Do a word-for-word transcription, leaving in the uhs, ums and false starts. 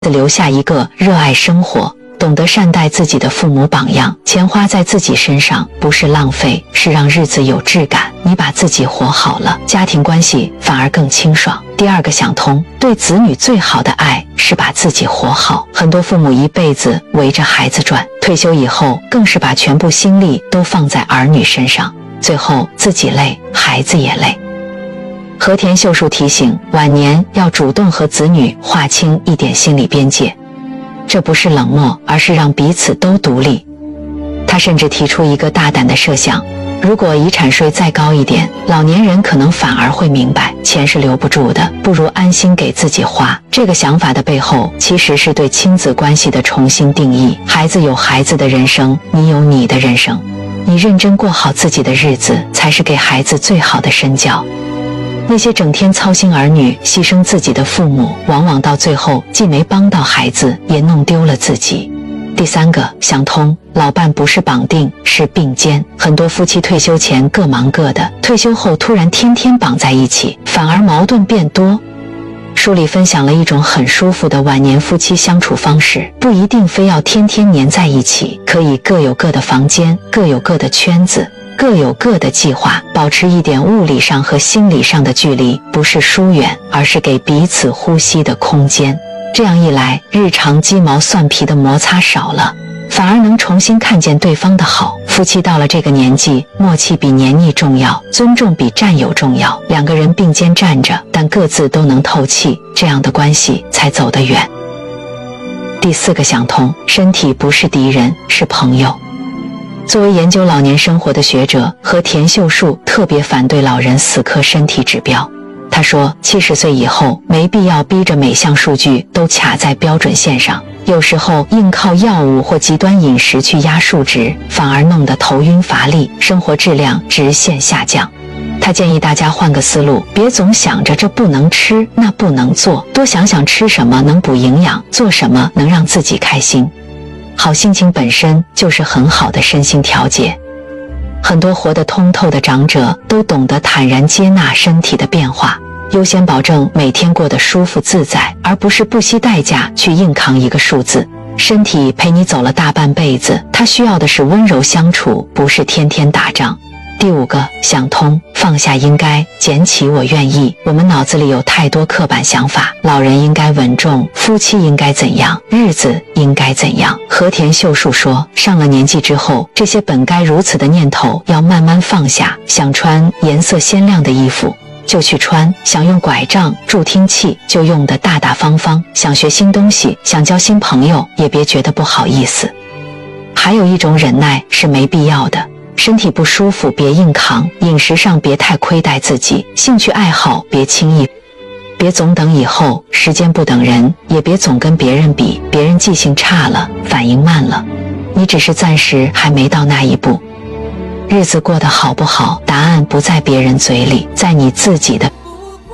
留下一个热爱生活、懂得善待自己的父母榜样。钱花在自己身上不是浪费，是让日子有质感。你把自己活好了，家庭关系反而更清爽。第二个想通，对子女最好的爱是把自己活好。很多父母一辈子围着孩子转，退休以后更是把全部心力都放在儿女身上，最后自己累，孩子也累。和田秀树提醒，晚年要主动和子女划清一点心理边界，这不是冷漠，而是让彼此都独立。他甚至提出一个大胆的设想，如果遗产税再高一点，老年人可能反而会明白，钱是留不住的，不如安心给自己花。这个想法的背后，其实是对亲子关系的重新定义。孩子有孩子的人生，你有你的人生，你认真过好自己的日子，才是给孩子最好的身教。那些整天操心儿女、牺牲自己的父母，往往到最后既没帮到孩子，也弄丢了自己。第三个想通，老伴不是绑定，是并肩。很多夫妻退休前各忙各的，退休后突然天天绑在一起，反而矛盾变多。书里分享了一种很舒服的晚年夫妻相处方式，不一定非要天天黏在一起，可以各有各的房间，各有各的圈子，各有各的计划，保持一点物理上和心理上的距离，不是疏远，而是给彼此呼吸的空间。这样一来，日常鸡毛蒜皮的摩擦少了，反而能重新看见对方的好。夫妻到了这个年纪，默契比黏腻重要，尊重比占有重要。两个人并肩站着，但各自都能透气，这样的关系才走得远。第四个想通，身体不是敌人，是朋友。作为研究老年生活的学者，和田秀树特别反对老人死磕身体指标。他说，七十岁以后没必要逼着每项数据都卡在标准线上，有时候硬靠药物或极端饮食去压数值，反而弄得头晕乏力，生活质量直线下降。他建议大家换个思路，别总想着这不能吃那不能做，多想想吃什么能补营养，做什么能让自己开心。好心情本身就是很好的身心调节。很多活得通透的长者都懂得坦然接纳身体的变化，优先保证每天过得舒服自在，而不是不惜代价去硬扛一个数字。身体陪你走了大半辈子，它需要的是温柔相处，不是天天打仗。第五个想通，放下应该，捡起我愿意。我们脑子里有太多刻板想法，老人应该稳重，夫妻应该怎样，日子应该怎样。和田秀树说，上了年纪之后，这些本该如此的念头要慢慢放下。想穿颜色鲜亮的衣服就去穿，想用拐杖助听器就用得大大方方，想学新东西，想交新朋友也别觉得不好意思。还有一种忍耐是没必要的，身体不舒服别硬扛，饮食上别太亏待自己，兴趣爱好别轻易，别总等以后，时间不等人，也别总跟别人比，别人记性差了，反应慢了，你只是暂时还没到那一步。日子过得好不好，答案不在别人嘴里，在你自己的